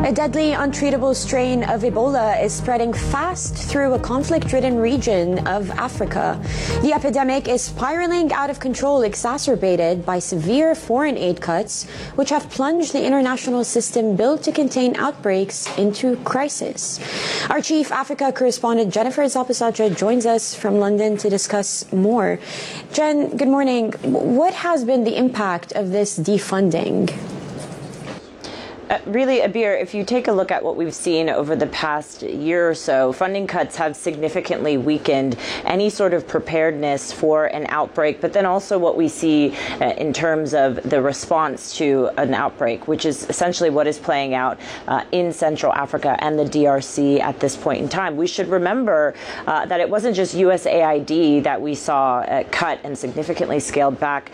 A deadly, untreatable strain of Ebola is spreading fast through a conflict-ridden region of Africa. The epidemic is spiraling out of control, exacerbated by severe foreign aid cuts, which have plunged the international system built to contain outbreaks into crisis. Our chief Africa correspondent Jennifer Zapasatra joins us from London to discuss more. Jen, good morning. What has been the impact of this defunding? Really, Abir, if you take a look at what we've seen over the past year or so, funding cuts have significantly weakened any sort of preparedness for an outbreak, but then also what we see in terms of the response to an outbreak, which is essentially what is playing out in Central Africa and the DRC at this point in time. We should remember that it wasn't just USAID that we saw cut and significantly scaled back.